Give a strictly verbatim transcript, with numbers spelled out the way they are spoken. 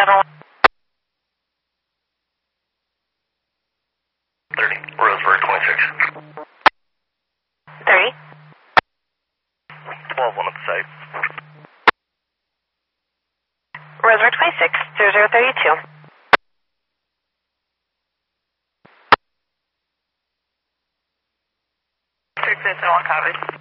seven. thirty, Roseburg twenty-six. thirty. twelve, one at the site. Roseburg twenty-six, zero zero thirty-two. six, eight, one, copy.